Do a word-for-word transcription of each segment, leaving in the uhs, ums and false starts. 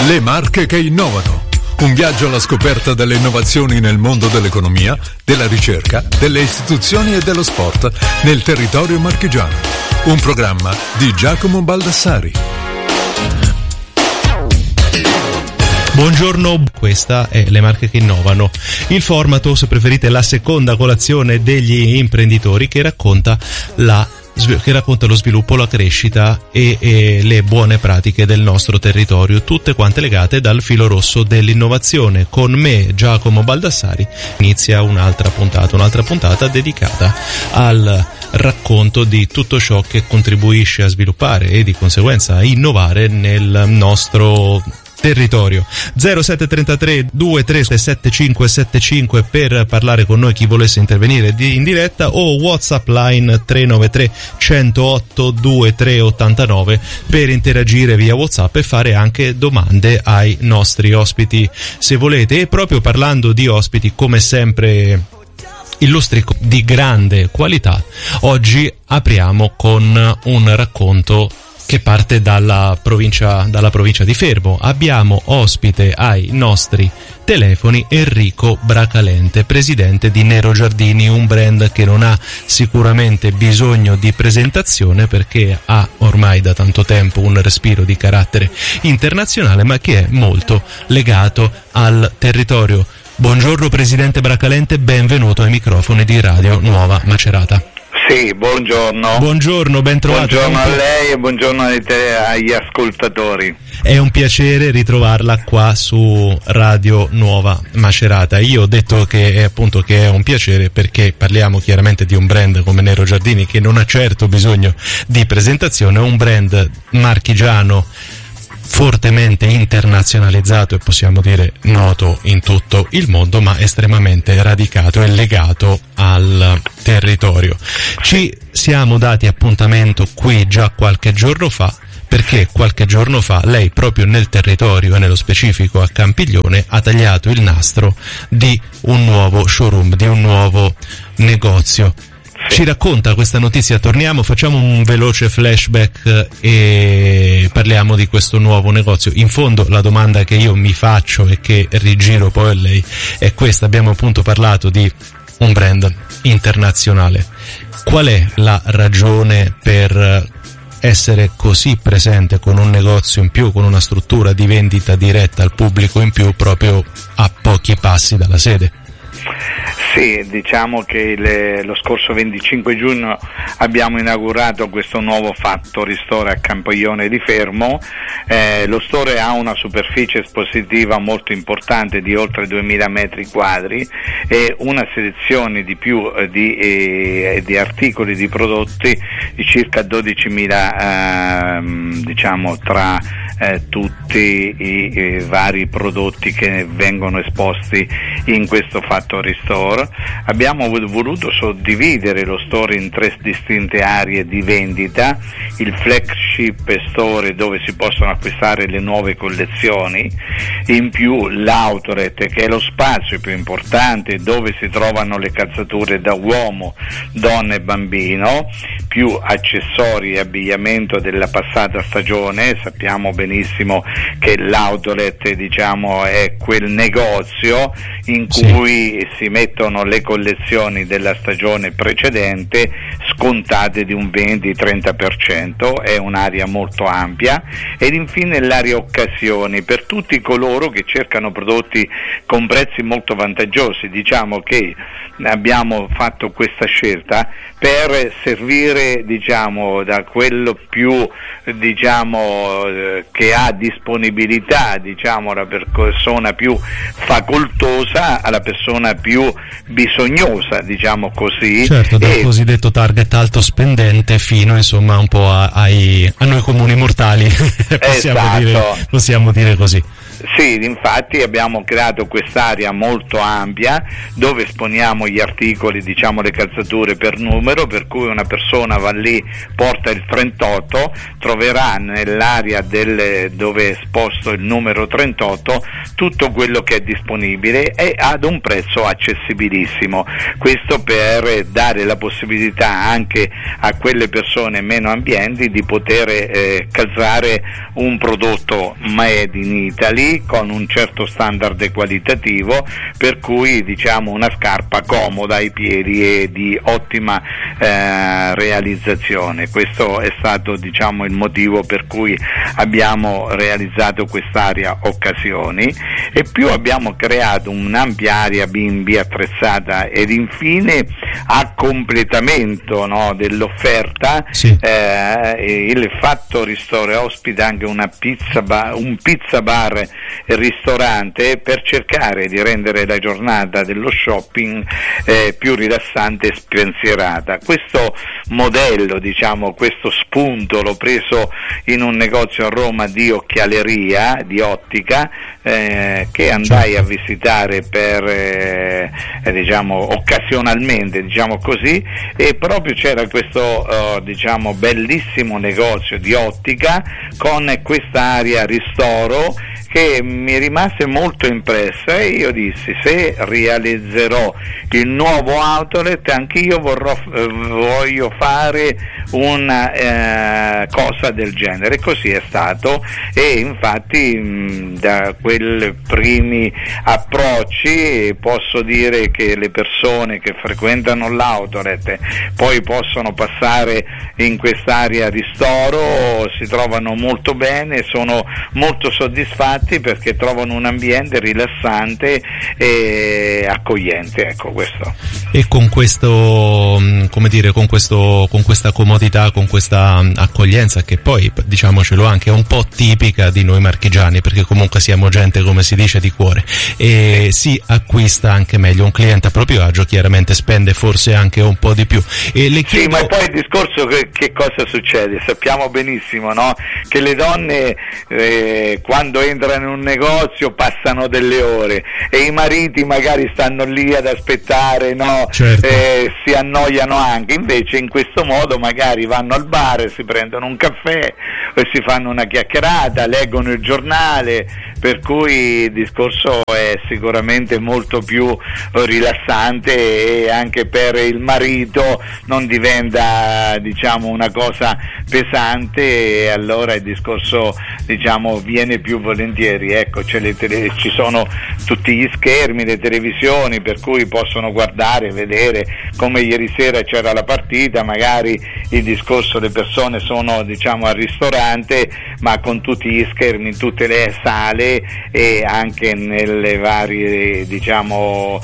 Le marche che innovano. Un viaggio alla scoperta delle innovazioni nel mondo dell'economia, della ricerca, delle istituzioni e dello sport nel territorio marchigiano. Un programma di Giacomo Baldassari. Buongiorno, questa è Le marche che innovano, il format, o se preferite la seconda colazione degli imprenditori che racconta la che racconta lo sviluppo, la crescita e, e le buone pratiche del nostro territorio, tutte quante legate dal filo rosso dell'innovazione. Con me, Giacomo Baldassari, inizia un'altra puntata, un'altra puntata dedicata al racconto di tutto ciò che contribuisce a sviluppare e di conseguenza a innovare nel nostro territorio. zero sette trentatré ventitré settantacinque settantacinque per parlare con noi chi volesse intervenire di, in diretta, o WhatsApp line tre nove tre uno zero otto due tre otto nove per interagire via WhatsApp e fare anche domande ai nostri ospiti se volete. E proprio parlando di ospiti, come sempre illustri di grande qualità, oggi apriamo con un racconto che parte dalla provincia, dalla provincia di Fermo. Abbiamo ospite ai nostri telefoni Enrico Bracalente, presidente di Nero Giardini, un brand che non ha sicuramente bisogno di presentazione perché ha ormai da tanto tempo un respiro di carattere internazionale, ma che è molto legato al territorio. Buongiorno presidente Bracalente, benvenuto ai microfoni di Radio Nuova Macerata. Sì, buongiorno. Buongiorno, ben trovato. Buongiorno a lei e buongiorno agli ascoltatori. È un piacere ritrovarla qua su Radio Nuova Macerata. Io ho detto che è appunto che è un piacere perché parliamo chiaramente di un brand come Nero Giardini che non ha certo bisogno di presentazione, un brand marchigiano fortemente internazionalizzato e possiamo dire noto in tutto il mondo, ma estremamente radicato e legato al territorio. Ci siamo dati appuntamento qui già qualche giorno fa, perché qualche giorno fa lei proprio nel territorio e nello specifico a Campiglione ha tagliato il nastro di un nuovo showroom, di un nuovo negozio. Ci racconta questa notizia, torniamo, facciamo un veloce flashback e parliamo di questo nuovo negozio. In fondo la domanda che io mi faccio e che rigiro poi a lei è questa: abbiamo appunto parlato di un brand internazionale. Qual è la ragione per essere così presente con un negozio in più, con una struttura di vendita diretta al pubblico in più, proprio a pochi passi dalla sede? Sì, diciamo che le, lo scorso venticinque giugno abbiamo inaugurato questo nuovo Factory Store a Campiglione di Fermo. Eh, lo store ha una superficie espositiva molto importante di oltre duemila metri quadri e una selezione di più eh, di, eh, di articoli, di prodotti di circa dodicimila, eh, diciamo tra eh, tutti i, i vari prodotti che vengono esposti in questo Factory Store. Abbiamo voluto suddividere lo store in tre distinte aree di vendita: il flagship store dove si possono acquistare le nuove collezioni, in più l'outlet che è lo spazio più importante dove si trovano le calzature da uomo, donna e bambino, più accessori e abbigliamento della passata stagione. Sappiamo benissimo che l'outlet, diciamo, è quel negozio in cui sì. si mettono le collezioni della stagione precedente scontate di un venti trenta per cento, è un'area molto ampia. Ed infine l'area occasioni per tutti coloro che cercano prodotti con prezzi molto vantaggiosi. Diciamo che abbiamo fatto questa scelta per servire, diciamo, da quello più, diciamo, eh, che ha disponibilità, diciamo, la persona più facoltosa alla persona più bisognosa, diciamo così. Certo, dal e... cosiddetto target alto spendente fino, insomma, un po' a, ai, a noi comuni mortali, possiamo, esatto. dire, possiamo dire così. Sì, infatti abbiamo creato quest'area molto ampia dove esponiamo gli articoli, diciamo le calzature per numero, per cui una persona va lì, porta il trentotto, troverà nell'area del, dove è esposto il numero trentotto tutto quello che è disponibile e ad un prezzo accessibilissimo. Questo per dare la possibilità anche a quelle persone meno ambienti di poter eh, calzare un prodotto made in Italy con un certo standard qualitativo, per cui diciamo una scarpa comoda ai piedi e di ottima eh, realizzazione. Questo è stato diciamo il motivo per cui abbiamo realizzato quest'area occasioni, e più abbiamo creato un'ampia area bimbi attrezzata, ed infine a completamento, no, dell'offerta sì. eh, il Factory Store ospita anche una pizza bar, un pizza bar e ristorante, per cercare di rendere la giornata dello shopping eh, più rilassante e spensierata. Questo modello, diciamo, questo spunto l'ho preso in un negozio a Roma di occhialeria, di ottica, eh, che andai a visitare per eh, diciamo occasionalmente, diciamo così, e proprio c'era questo uh, diciamo bellissimo negozio di ottica con questa area ristoro che mi rimase molto impressa, e io dissi: se realizzerò il nuovo outlet anch'io vorrò, eh, voglio fare una eh, cosa del genere. Così è stato, e infatti mh, da quei primi approcci posso dire che le persone che frequentano l'outlet poi possono passare in quest'area ristoro, si trovano molto bene, sono molto soddisfatti perché trovano un ambiente rilassante e accogliente, ecco questo. E con questo, come dire, con questo, con questa comodità, con questa accoglienza che poi, diciamocelo, anche è un po' tipica di noi marchigiani, perché comunque siamo gente, come si dice, di cuore, e si acquista anche meglio. Un cliente a proprio agio chiaramente spende forse anche un po' di più. E le chiedo... Sì, ma poi il discorso che, che cosa succede? Sappiamo benissimo, no? Che le donne eh, quando entrano in un negozio passano delle ore, e i mariti magari stanno lì ad aspettare, no? Certo. Eh, si annoiano anche. Invece in questo modo magari vanno al bar, si prendono un caffè e si fanno una chiacchierata, leggono il giornale, per cui il discorso è sicuramente molto più rilassante, e anche per il marito non diventa, diciamo, una cosa pesante, e allora il discorso, diciamo, viene più volentieri. Ecco, c'è le tele, ci sono tutti gli schermi, le televisioni, per cui possono guardare, vedere, come ieri sera c'era la partita, magari il discorso, le persone sono, diciamo, al ristorante, ma con tutti gli schermi in tutte le sale e anche nelle varie, diciamo,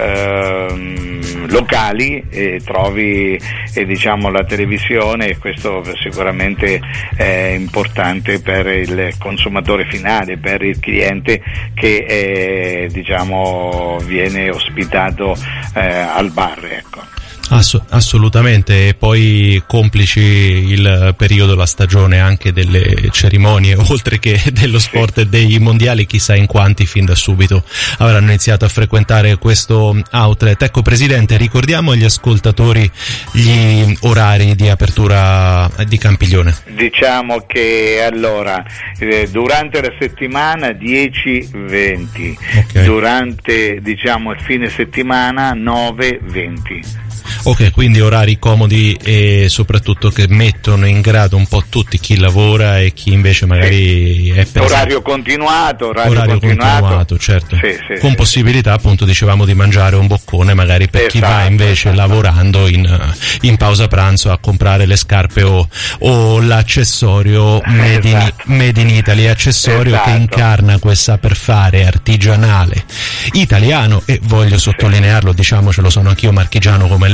ehm, locali, e trovi eh, diciamo la televisione, e questo sicuramente è importante per il consumatore finale, per il cliente che eh, diciamo viene ospitato eh, al bar, ecco. Ass- assolutamente, e poi complici il periodo, la stagione anche delle cerimonie, oltre che dello sport e dei mondiali, chissà in quanti fin da subito avranno iniziato a frequentare questo outlet. Ecco, Presidente, ricordiamo agli ascoltatori gli orari di apertura di Campiglione. Diciamo che allora eh, durante la settimana dieci venti, okay. Durante, diciamo, il fine settimana nove venti. Ok, quindi orari comodi e soprattutto che mettono in grado un po' tutti, chi lavora e chi invece magari sì. è per orario continuato, orario, orario continuato. continuato, certo, sì, sì, con sì, possibilità sì. appunto dicevamo di mangiare un boccone magari per esatto, chi va invece esatto. lavorando in, in pausa pranzo a comprare le scarpe o, o l'accessorio made, esatto. in, made in Italy, accessorio esatto. che incarna quel saper fare artigianale italiano, e voglio sottolinearlo, diciamocelo, sono anch'io marchigiano come lei,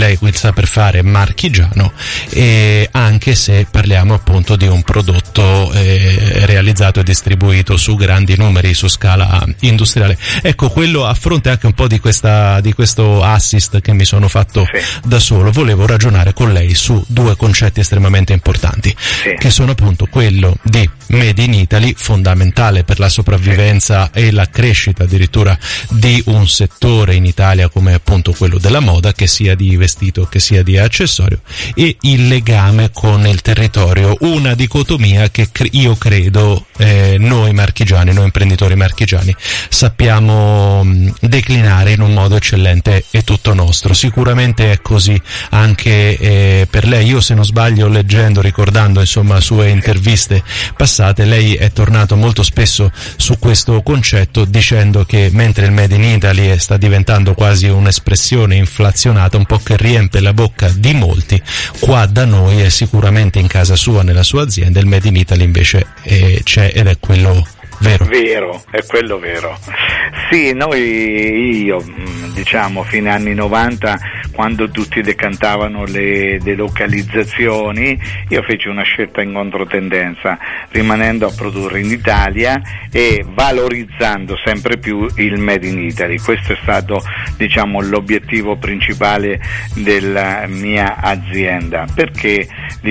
lei il saper fare marchigiano, e anche se parliamo appunto di un prodotto eh, realizzato e distribuito su grandi numeri, su scala industriale. Ecco, quello a fronte anche un po' di questa di questo assist che mi sono fatto sì. da solo, volevo ragionare con lei su due concetti estremamente importanti, sì. che sono appunto quello di Made in Italy, fondamentale per la sopravvivenza sì. e la crescita addirittura di un settore in Italia come appunto quello della moda, che sia di vestito che sia di accessorio, e il legame con il territorio, una dicotomia che cre- io credo eh, noi marchigiani, noi imprenditori marchigiani sappiamo mh, declinare in un modo eccellente e tutto nostro. Sicuramente è così anche eh, per lei. Io, se non sbaglio, leggendo, ricordando insomma sue interviste passate, lei è tornato molto spesso su questo concetto, dicendo che mentre il Made in Italy sta diventando quasi un'espressione inflazionata, un po' che riempie la bocca di molti, qua da noi e sicuramente in casa sua, nella sua azienda, il Made in Italy invece eh, c'è ed è quello vero. Vero, è quello vero. Sì, noi, io, diciamo, fine anni novanta, quando tutti decantavano le delocalizzazioni, io feci una scelta in controtendenza, rimanendo a produrre in Italia e valorizzando sempre più il Made in Italy. Questo è stato, diciamo, l'obiettivo principale della mia azienda, perché,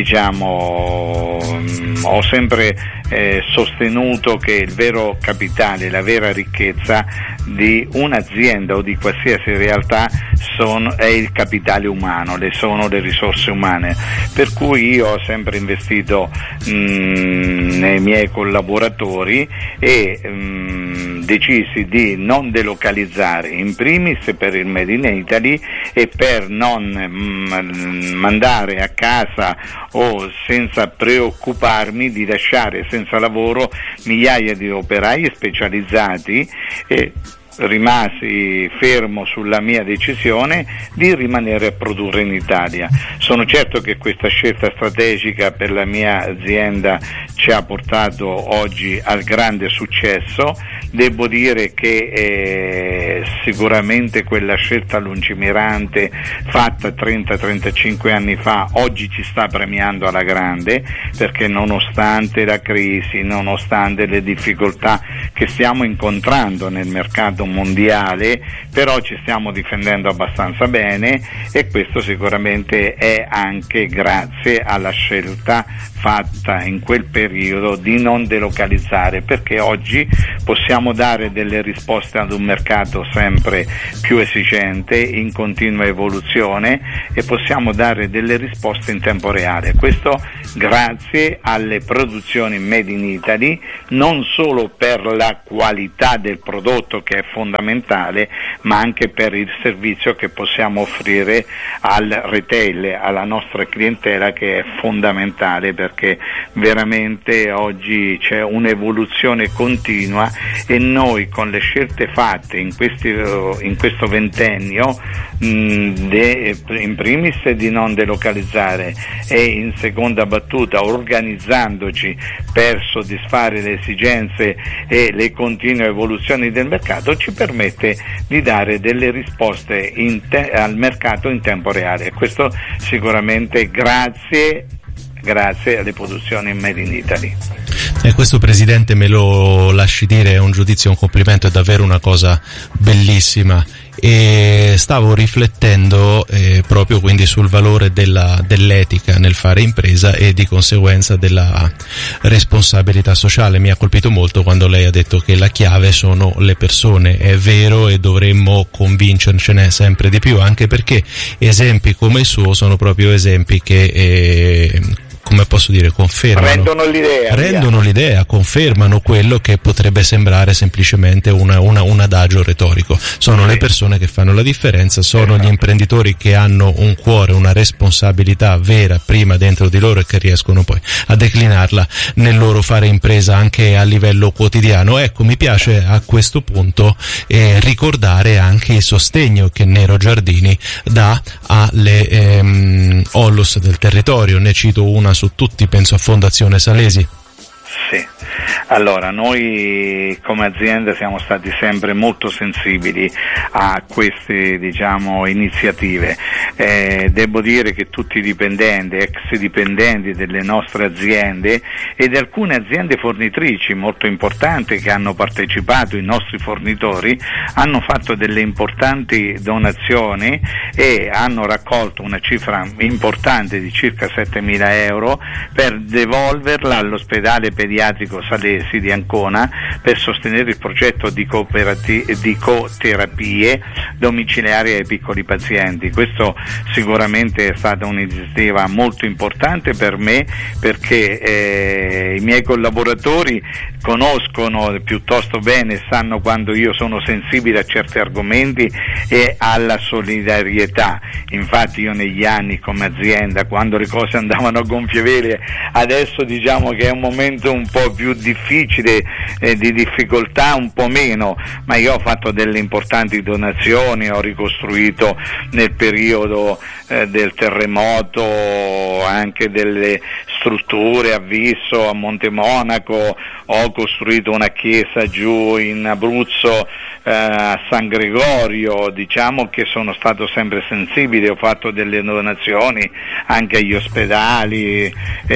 diciamo, ho sempre eh, sostenuto che il vero capitale, la vera ricchezza di un'azienda o di qualsiasi realtà sono, è il capitale umano, le sono le risorse umane, per cui io ho sempre investito mh, nei miei collaboratori e mh, decisi di non delocalizzare, in primis per il Made in Italy e per non mh, mandare a casa o senza preoccuparmi di lasciare senza lavoro migliaia di operai specializzati, e rimasi fermo sulla mia decisione di rimanere a produrre in Italia. Sono certo che questa scelta strategica per la mia azienda ci ha portato oggi al grande successo. Devo dire che eh, sicuramente quella scelta lungimirante fatta trenta trentacinque anni fa oggi ci sta premiando alla grande, perché nonostante la crisi, nonostante le difficoltà che stiamo incontrando nel mercato mondiale, però ci stiamo difendendo abbastanza bene, e questo sicuramente è anche grazie alla scelta fatta in quel periodo di non delocalizzare, perché oggi possiamo dare delle risposte ad un mercato sempre più esigente, in continua evoluzione, e possiamo dare delle risposte in tempo reale. Questo grazie alle produzioni Made in Italy, non solo per la qualità del prodotto, che è fondamentale, ma anche per il servizio che possiamo offrire al retail, alla nostra clientela, che è fondamentale, perché veramente oggi c'è un'evoluzione continua e noi, con le scelte fatte in, questi, in questo ventennio, mh, de, in primis di non delocalizzare e in seconda battuta organizzandoci per soddisfare le esigenze e le continue evoluzioni del mercato, ci permette di dare delle risposte in te- al mercato in tempo reale. Questo sicuramente grazie grazie alle produzioni Made in Italy. E questo, Presidente, me lo lasci dire, è un giudizio, un complimento, è davvero una cosa bellissima. E stavo riflettendo eh, proprio quindi sul valore della, dell'etica nel fare impresa e di conseguenza della responsabilità sociale. Mi ha colpito molto quando lei ha detto che la chiave sono le persone. È vero, e dovremmo convincercene sempre di più, anche perché esempi come il suo sono proprio esempi che eh, come posso dire, confermano, rendono l'idea, rendono l'idea, confermano quello che potrebbe sembrare semplicemente una, una, un adagio retorico. Sono sì. le persone che fanno la differenza, sono esatto. gli imprenditori che hanno un cuore, una responsabilità vera prima dentro di loro e che riescono poi a declinarla nel loro fare impresa anche a livello quotidiano. Ecco, mi piace a questo punto eh, ricordare anche il sostegno che Nero Giardini dà alle ehm, Onlus del territorio. Ne cito una su tutti, penso a Fondazione Salesi. Sì. Allora, noi come azienda siamo stati sempre molto sensibili a queste, diciamo, iniziative. Eh, devo dire che tutti i dipendenti, ex dipendenti delle nostre aziende ed alcune aziende fornitrici molto importanti che hanno partecipato, i nostri fornitori, hanno fatto delle importanti donazioni e hanno raccolto una cifra importante di circa settemila euro per devolverla all'ospedale pediatrico Salesi di Ancona per sostenere il progetto di, cooperati- di coterapie domiciliari ai piccoli pazienti. Questo sicuramente è stata un'iniziativa molto importante per me, perché eh, i miei collaboratori conoscono piuttosto bene, sanno quando io sono sensibile a certi argomenti e alla solidarietà. Infatti io negli anni come azienda, quando le cose andavano a gonfie vele, adesso diciamo che è un momento un po' più difficile, eh, di difficoltà un po' meno, ma io ho fatto delle importanti donazioni, ho ricostruito nel periodo eh, del terremoto anche delle strutture a Visso, a Montemonaco, ho costruito una chiesa giù in Abruzzo, eh, a San Gregorio. Diciamo che sono stato sempre sensibile, ho fatto delle donazioni anche agli ospedali,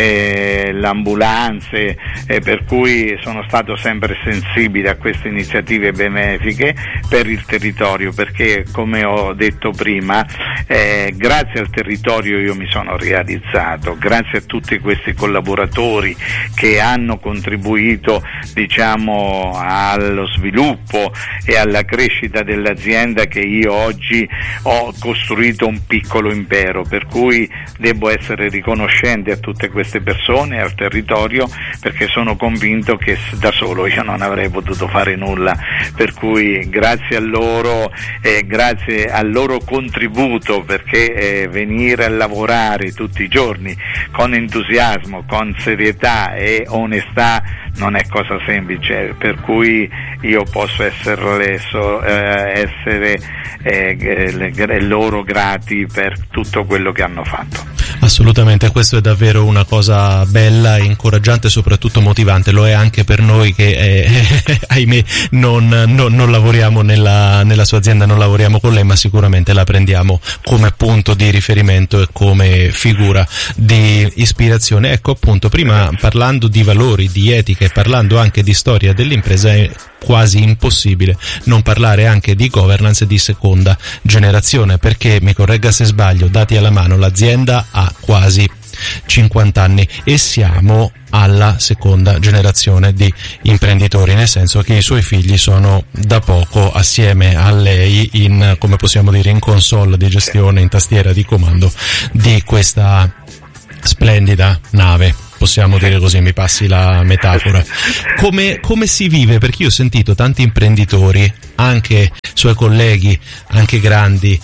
eh, le ambulanze, eh, per cui sono stato sempre sensibile a queste iniziative benefiche per il territorio, perché come ho detto prima, eh, grazie al territorio io mi sono realizzato, grazie a tutti questi collaboratori che hanno contribuito, diciamo, allo sviluppo e alla crescita dell'azienda, che io oggi ho costruito un piccolo impero, per cui devo essere riconoscente a tutte queste persone e al territorio, perché sono convinto che da solo io non avrei potuto fare nulla, per cui grazie a loro e grazie al loro contributo, perché eh, venire a lavorare tutti i giorni con entusiasmo, con serietà e onestà non è cosa semplice, per cui io posso esserle, so, eh, essere eh, loro grati per tutto quello che hanno fatto. Assolutamente, questo è davvero una cosa bella, incoraggiante e soprattutto motivante. Lo è anche per noi che eh, ahimè non, non, non lavoriamo nella, nella sua azienda, non lavoriamo con lei, ma sicuramente la prendiamo come punto di riferimento e come figura di ispirazione. Ecco, appunto, prima parlando di valori, di etica e parlando anche di storia dell'impresa, è quasi impossibile non parlare anche di governance di seconda generazione, perché, mi corregga se sbaglio, dati alla mano, l'azienda ha quasi cinquanta anni e siamo alla seconda generazione di imprenditori, nel senso che i suoi figli sono da poco assieme a lei in, come possiamo dire, in console di gestione, in tastiera di comando di questa splendida nave. Possiamo dire così, mi passi la metafora. Come, come si vive? Perché io ho sentito tanti imprenditori, anche suoi colleghi, anche grandi,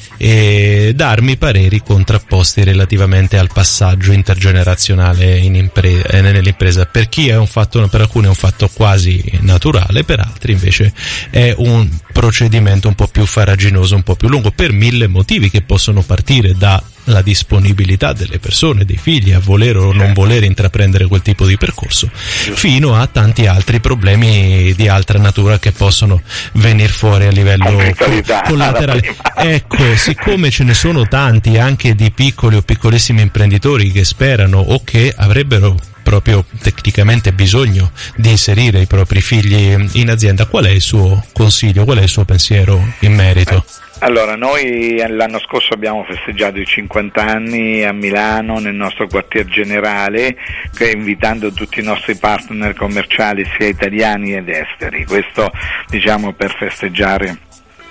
e darmi pareri contrapposti relativamente al passaggio intergenerazionale in impre- nell'impresa. Per chi è un fatto, per alcuni è un fatto quasi naturale, per altri invece è un procedimento un po' più farraginoso, un po' più lungo, per mille motivi che possono partire da la disponibilità delle persone, dei figli, a volere o non volere intraprendere quel tipo di percorso, fino a tanti altri problemi di altra natura che possono venire fuori a livello co- collaterale. Ecco, siccome ce ne sono tanti anche di piccoli o piccolissimi imprenditori che sperano o che avrebbero proprio tecnicamente bisogno di inserire i propri figli in azienda, qual è il suo consiglio, qual è il suo pensiero in merito? Allora, noi l'anno scorso abbiamo festeggiato i cinquanta anni a Milano, nel nostro quartier generale, invitando tutti i nostri partner commerciali, sia italiani ed esteri. Questo, diciamo, per festeggiare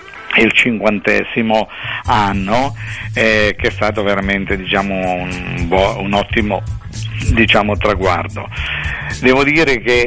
il cinquantesimo anno, eh, che è stato veramente, diciamo, un, buo, un ottimo, diciamo, traguardo. Devo dire che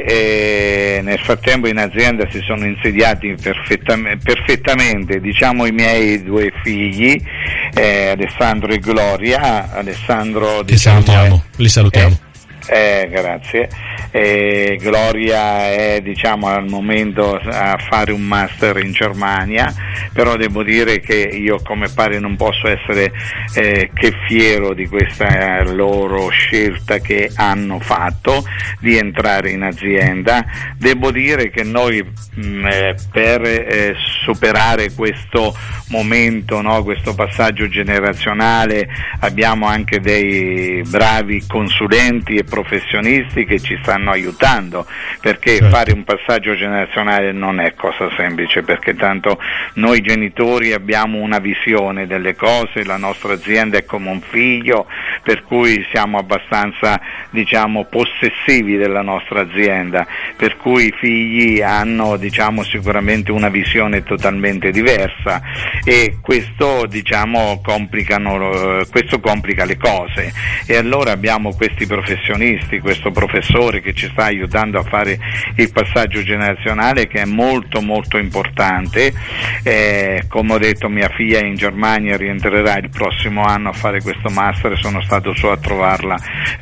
eh, nel frattempo in azienda si sono insediati perfettamente, perfettamente diciamo, i miei due figli, eh, Alessandro e Gloria. Alessandro, diciamo, li salutiamo, è, li salutiamo. È, Eh, grazie. eh, Gloria è diciamo al momento a fare un master in Germania, però devo dire che io come padre non posso essere eh, che fiero di questa loro scelta che hanno fatto di entrare in azienda. Devo dire che noi mh, eh, per eh, superare questo momento, no, questo passaggio generazionale, abbiamo anche dei bravi consulenti e professionisti che ci stanno aiutando, perché certo. fare un passaggio generazionale non è cosa semplice, perché tanto noi genitori abbiamo una visione delle cose, la nostra azienda è come un figlio, per cui siamo abbastanza diciamo possessivi della nostra azienda, per cui i figli hanno diciamo sicuramente una visione totalmente diversa e questo diciamo complicano, questo complica le cose, e allora abbiamo questi professionisti, questo professore che ci sta aiutando a fare il passaggio generazionale, che è molto molto importante. Eh, come ho detto, mia figlia è in Germania, rientrerà il prossimo anno a fare questo master, sono stato su a trovarla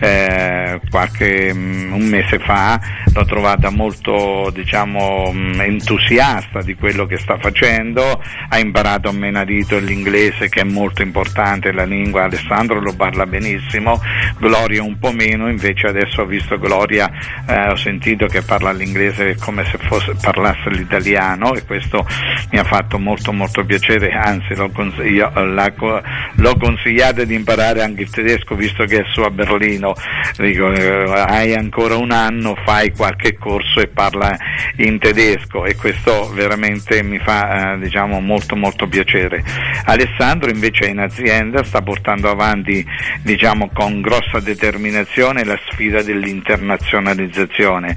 eh, qualche un mese fa, l'ho trovata molto diciamo entusiasta di quello che sta facendo, ha imparato a menadito l'inglese, che è molto importante, la lingua. Alessandro lo parla benissimo, Gloria un po' meno, invece adesso ho visto Gloria, eh, ho sentito che parla l'inglese come se fosse, parlasse l'italiano, e questo mi ha fatto molto molto piacere, anzi l'ho, consiglia, la, l'ho consigliato di imparare anche il tedesco, visto che è su a Berlino. Dico, eh, hai ancora un anno, fai qualche corso e parla in tedesco, e questo veramente mi fa eh, diciamo molto molto piacere. Alessandro invece è in azienda, sta portando avanti diciamo con grossa determinazione la sfida dell'internazionalizzazione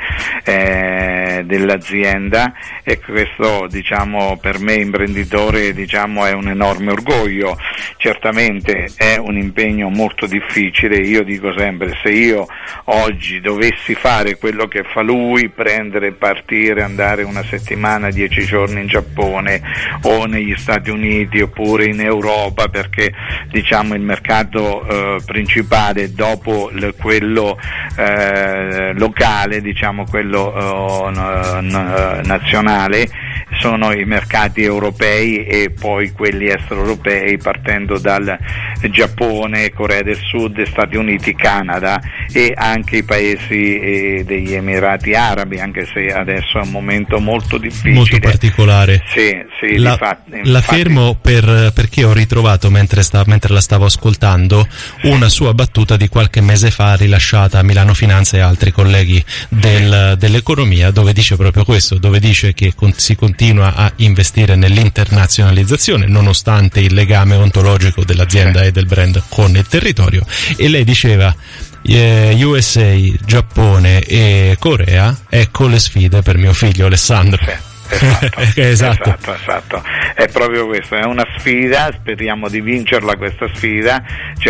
eh, dell'azienda, e questo diciamo per me imprenditore diciamo è un enorme orgoglio. Certamente è un impegno molto difficile, io dico sempre, se io oggi dovessi fare quello che fa lui, prendere, partire, andare una settimana, dieci giorni in Giappone o negli Stati Uniti oppure in Europa, perché diciamo il mercato eh, principale dopo le, quello eh, locale, diciamo quello eh, n- nazionale, sono i mercati europei e poi quelli extraeuropei, partendo dal Giappone, Corea del Sud, Stati Uniti, Canada e anche i paesi eh, degli Emirati Arabi, anche se adesso è un momento molto difficile, molto particolare. Sì, sì, la, infatti, infatti. la fermo per, perché ho ritrovato mentre, sta, mentre la stavo ascoltando una sua battuta di qualche mese fa rilasciata a Milano Finanza e altri colleghi del, dell'economia, dove dice proprio questo, dove dice che con, si continua a investire nell'internazionalizzazione nonostante il legame ontologico dell'azienda sì. e del brand con il territorio, e lei diceva eh, U S A, Giappone e Corea, ecco le sfide per mio figlio Alessandro. Sì. Esatto, esatto. esatto, esatto, è proprio questo, è una sfida, speriamo di vincerla questa sfida,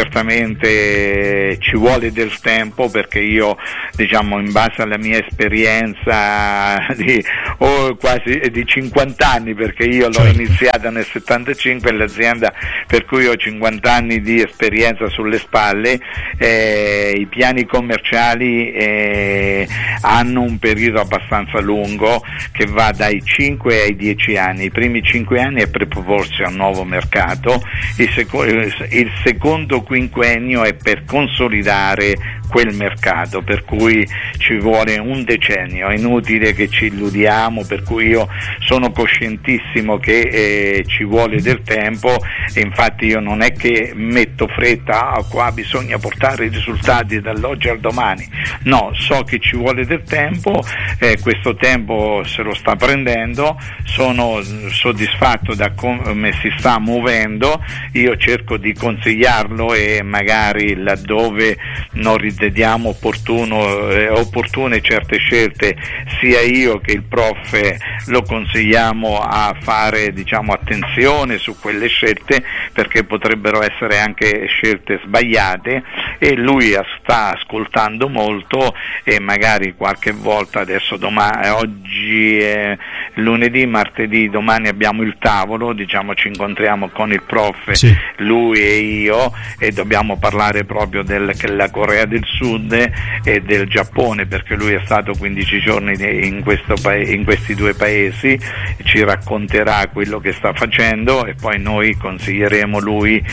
certamente ci vuole del tempo, perché io diciamo in base alla mia esperienza di oh, quasi di cinquanta anni, perché io l'ho certo. iniziata nel settantacinque l'azienda, per cui ho cinquanta anni di esperienza sulle spalle, eh, i piani commerciali eh, hanno un periodo abbastanza lungo che va dai cinque ai dieci anni. I primi cinque anni è preproporsi a un nuovo mercato, il, seco- il secondo quinquennio è per consolidare quel mercato, per cui ci vuole un decennio, è inutile che ci illudiamo, per cui io sono coscientissimo che eh, ci vuole del tempo, e infatti io non è che metto fretta, ah, qua bisogna portare i risultati dall'oggi al domani, no, so che ci vuole del tempo, eh, questo tempo se lo sta prendendo, sono soddisfatto da come si sta muovendo, io cerco di consigliarlo e magari laddove non riteniamo opportuno, eh, opportune certe scelte, sia io che il prof lo consigliamo a fare diciamo attenzione su quelle scelte, perché potrebbero essere anche scelte sbagliate, e lui sta ascoltando molto, e magari qualche volta adesso domani, oggi è, lunedì, martedì, domani abbiamo il tavolo, diciamo ci incontriamo con il prof, sì. lui e io, e dobbiamo parlare proprio della Corea del Sud e del Giappone, perché lui è stato quindici giorni in, questo pa- in questi due paesi, ci racconterà quello che sta facendo e poi noi consiglieremo lui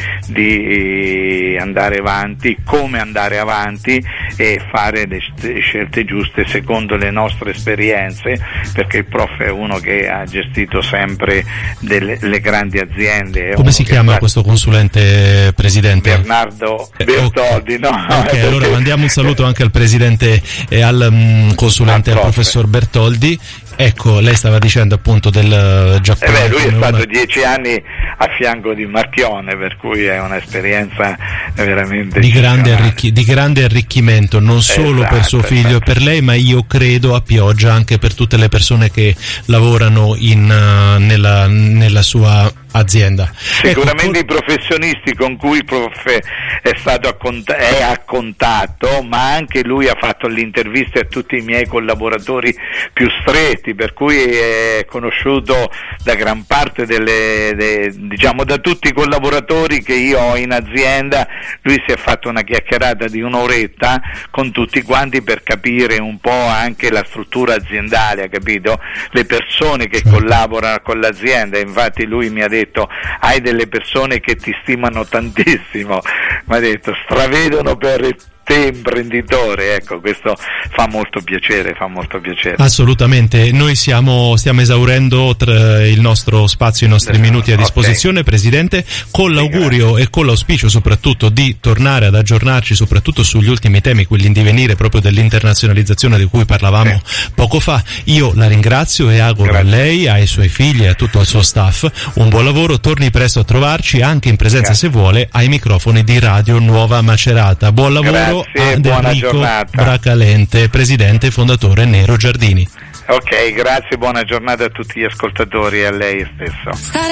di andare avanti, come andare avanti e fare le scelte giuste secondo le nostre esperienze, perché il prof è uno che ha gestito sempre delle le grandi aziende. Come si chiama questo consulente, presidente? Bernardo Bertoldi. Eh, okay. no? Ok, allora mandiamo un saluto anche al presidente e al um, consulente, al professor Bertoldi. Ecco, lei stava dicendo appunto del Giappone. Eh beh, lui è stato una... dieci anni a fianco di Marchione, per cui è un'esperienza veramente di grande, arricchi- di grande arricchimento, non solo esatto, per suo figlio esatto. e per lei, ma io credo a Pioggia anche per tutte le persone che lavorano in, uh, nella, nella sua azienda. Sicuramente ecco, i professionisti con cui il prof è stato a cont- è a contatto, ma anche lui ha fatto le interviste a tutti i miei collaboratori più stretti, per cui è conosciuto da gran parte delle, de, diciamo da tutti i collaboratori che io ho in azienda. Lui si è fatto una chiacchierata di un'oretta con tutti quanti per capire un po' anche la struttura aziendale, ha capito? Le persone che collaborano con l'azienda. Infatti lui mi ha detto: hai delle persone che ti stimano tantissimo, mi ha detto, stravedono per te imprenditore, ecco, questo fa molto piacere, fa molto piacere. Assolutamente, noi siamo, stiamo esaurendo tra il nostro spazio, i nostri Adesso, minuti a disposizione, okay. Presidente, con l'augurio e con l'auspicio soprattutto di tornare ad aggiornarci soprattutto sugli ultimi temi, quelli in divenire proprio dell'internazionalizzazione di cui parlavamo sì. poco fa. Io la ringrazio e auguro Grazie. a lei, ai suoi figli e a tutto il suo staff un buon lavoro, torni presto a trovarci anche in presenza Grazie. se vuole ai microfoni di Radio Nuova Macerata. Buon lavoro. Grazie. Ad buona Enrico giornata. Bracalente, presidente e fondatore Nero Giardini. Ok, grazie, buona giornata a tutti gli ascoltatori e a lei stesso.